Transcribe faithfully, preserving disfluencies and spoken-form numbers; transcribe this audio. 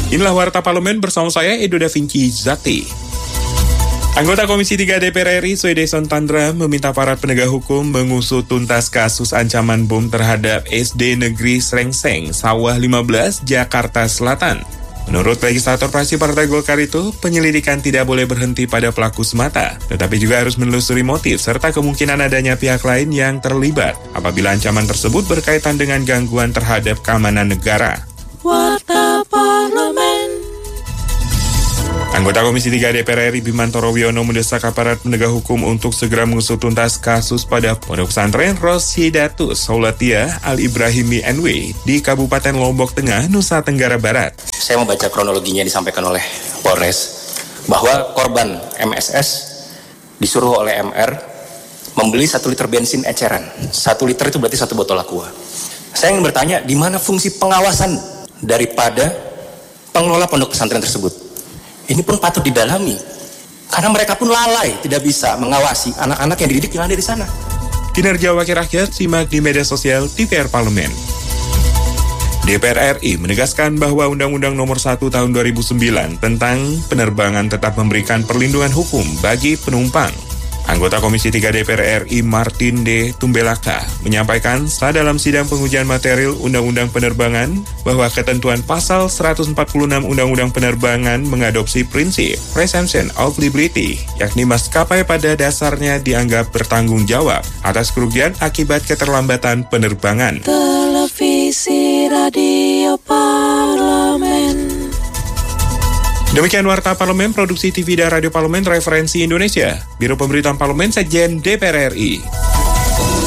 Inilah Warta Parlemen bersama saya, Edo Da Vinci Zati. Anggota Komisi tiga D P R R I, Swedeson Tandra, meminta aparat penegak hukum mengusut tuntas kasus ancaman bom terhadap S D Negeri Srengseng, Sawah lima belas, Jakarta Selatan. Menurut legislator fraksi Partai Golkar itu, penyelidikan tidak boleh berhenti pada pelaku semata, tetapi juga harus menelusuri motif serta kemungkinan adanya pihak lain yang terlibat apabila ancaman tersebut berkaitan dengan gangguan terhadap keamanan negara. Warta Parlemen. Anggota Komisi tiga D P R R I Bimantoro Wiono mendesak aparat penegak hukum untuk segera mengusut tuntas kasus pada Pondok Pesantren Roshidatus Saulatia Al-Ibrahimi N W di Kabupaten Lombok Tengah, Nusa Tenggara Barat. Saya membaca kronologinya disampaikan oleh Polres bahwa korban M S S disuruh oleh M R membeli satu liter bensin eceran. Satu liter itu berarti satu botol Aqua. Saya ingin bertanya, di mana fungsi pengawasan daripada pengelola pondok pesantren tersebut? Ini pun patut didalami, karena mereka pun lalai tidak bisa mengawasi anak-anak yang dididik yang ada di sana. Kinerja Wakil Rakyat simak di media sosial T V R Parlemen. D P R R I menegaskan bahwa Undang-Undang Nomor satu Tahun dua ribu sembilan tentang penerbangan tetap memberikan perlindungan hukum bagi penumpang. Anggota Komisi tiga D P R R I Martin D. Tumbelaka menyampaikan saat dalam sidang pengujian material Undang-Undang Penerbangan bahwa ketentuan pasal seratus empat puluh enam Undang-Undang Penerbangan mengadopsi prinsip presumption of liability, yakni maskapai pada dasarnya dianggap bertanggung jawab atas kerugian akibat keterlambatan penerbangan. Televisi Radio Parlemen. Demikian Warta Parlemen, produksi T V dan Radio Parlemen Referensi Indonesia, Biro Pemberitaan Parlemen Sekjen D P R R I.